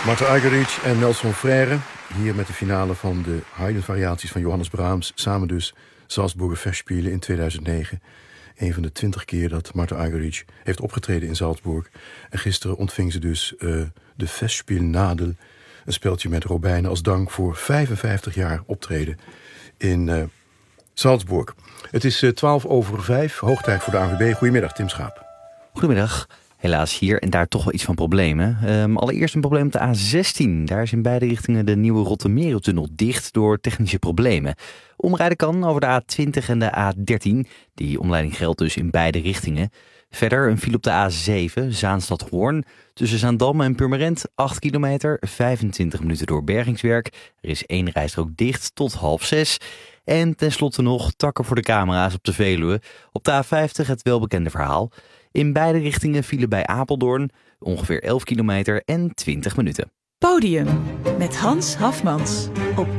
Martha Argerich en Nelson Frère. Hier met de finale van de Haydn-variaties van Johannes Brahms. Samen dus Salzburger Festspiele in 2009. Een van de 20 keer dat Martha Argerich heeft opgetreden in Salzburg. En gisteren ontving ze dus de Festspielnadel. Een speeltje met robijnen als dank voor 55 jaar optreden in Salzburg. Het is 5:12, hoog tijd voor de ANWB. Goedemiddag, Tim Schaap. Goedemiddag. Helaas hier en daar toch wel iets van problemen. Allereerst een probleem op de A16. Daar is in beide richtingen de nieuwe Rottermerentunnel dicht door technische problemen. Omrijden kan over de A20 en de A13. Die omleiding geldt dus in beide richtingen. Verder een file op de A7, Zaanstad-Hoorn. Tussen Zaandam en Purmerend 8 kilometer, 25 minuten door bergingswerk. Er is 1 rijstrook dicht tot 5:30. En tenslotte nog takken voor de camera's op de Veluwe. Op de A50 het welbekende verhaal. In beide richtingen vielen bij Apeldoorn ongeveer 11 kilometer en 20 minuten. Podium met Hans Hafmans op